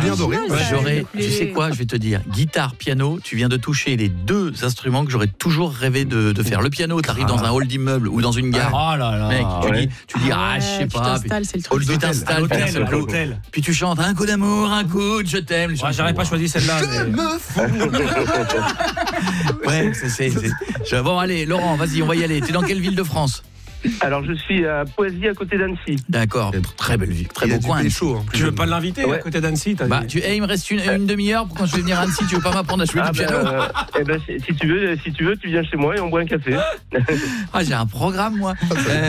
bien doré. J'aurais, tu sais quoi, je vais te dire, guitare, piano, tu viens de toucher les deux instruments que j'aurais toujours rêvé de faire. Le piano, t'arrives dans un hall d'immeuble ou dans une gare. Oh là là. Mec, tu dis, je sais tu pas. t'installes, c'est le truc. Tu t'installes, À l'hôtel. puis tu chantes un coup d'amour, un coup de je t'aime. J'aurais pas choisi celle-là. Ouais, Bon, allez, Laurent, vas-y, on va y aller. T'es dans quelle ville de France? Alors, je suis à Poisy, à côté d'Annecy. D'accord, très belle ville, très beau coin. Chaud, hein, Tu veux pas l'inviter à côté d'Annecy? Il me reste une demi-heure pour quand je vais venir à Annecy. Tu veux pas m'apprendre à jouer du piano? Si tu veux, tu viens chez moi et on boit un café. J'ai un programme, moi.